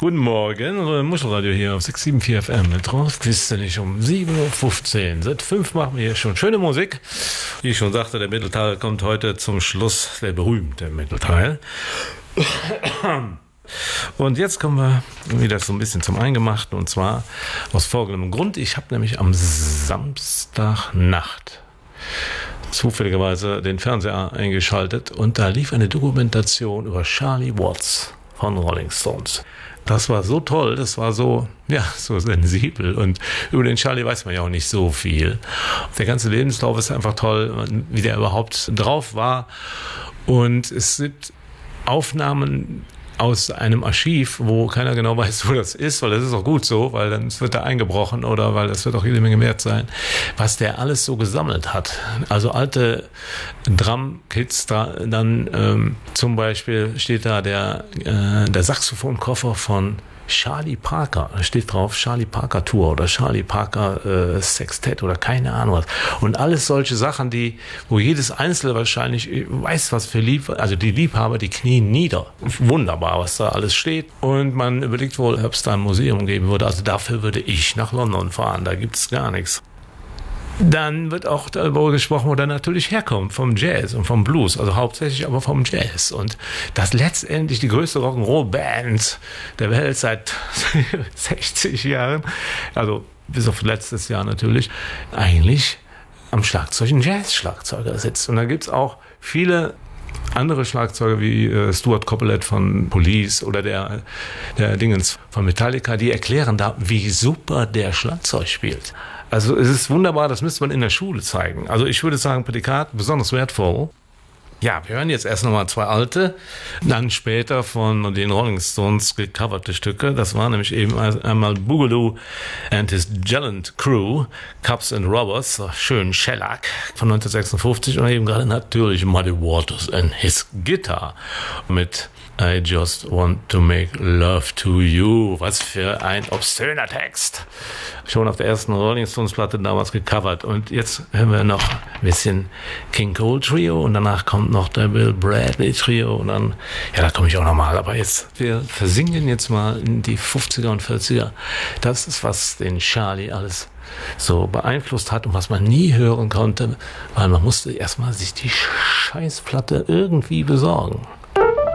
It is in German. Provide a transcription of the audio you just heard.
Guten Morgen, Muschelradio hier auf 674 FM. Mit Rauskiste nicht um 7.15 Uhr. Seit 5 machen wir hier schon schöne Musik. Wie ich schon sagte, der Mittelteil kommt heute zum Schluss, der berühmte Mittelteil. Und jetzt kommen wir wieder so ein bisschen zum Eingemachten, und zwar aus folgendem Grund. Ich habe nämlich am Samstagnacht zufälligerweise den Fernseher eingeschaltet und da lief eine Dokumentation über Charlie Watts von Rolling Stones. Das war so toll, das war so, ja, so sensibel, und über den Charlie weiß man ja auch nicht so viel. Der ganze Lebenslauf ist einfach toll, wie der überhaupt drauf war, und es sind Aufnahmen aus einem Archiv, wo keiner genau weiß, wo das ist, weil das ist auch gut so, weil dann wird da eingebrochen oder weil das wird auch jede Menge wert sein, was der alles so gesammelt hat. Also alte Drumkits, dann zum Beispiel steht da der Saxophonkoffer von Charlie Parker, da steht drauf Charlie Parker Tour oder Charlie Parker Sextett oder keine Ahnung was. Und alles solche Sachen, wo jedes Einzelne wahrscheinlich weiß, was für also die Liebhaber, die knien nieder. Wunderbar, was da alles steht. Und man überlegt wohl, ob es da ein Museum geben würde. Also dafür würde ich nach London fahren, da gibt es gar nichts. Dann wird auch darüber gesprochen, wo der natürlich herkommt, vom Jazz und vom Blues, also hauptsächlich aber vom Jazz. Und das letztendlich die größte Rock'n'Roll-Band der Welt seit 60 Jahren, also bis auf letztes Jahr natürlich, eigentlich am Schlagzeug ein Jazz-Schlagzeuger sitzt. Und da gibt es auch viele andere Schlagzeuger wie Stuart Copeland von Police oder der Dingens von Metallica, die erklären da, wie super der Schlagzeug spielt. Also es ist wunderbar, das müsste man in der Schule zeigen. Also ich würde sagen, Prädikat besonders wertvoll. Ja, wir hören jetzt erst nochmal 2 alte, dann später von den Rolling Stones gecoverte Stücke. Das war nämlich eben einmal Boogaloo and his Gallant Crew, Cups and Robbers, schön Shellac von 1956, und eben gerade natürlich Muddy Waters and his Guitar mit I just want to make love to you. Was für ein obszöner Text. Schon auf der ersten Rolling Stones Platte damals gecovert. Und jetzt hören wir noch ein bisschen King Cole Trio und danach kommt noch der Bill Bradley Trio und dann, ja, da komme ich auch nochmal. Aber jetzt, wir versinken jetzt mal in die 50er und 40er. Das ist, was den Charlie alles so beeinflusst hat und was man nie hören konnte, weil man musste erstmal sich die Scheißplatte irgendwie besorgen.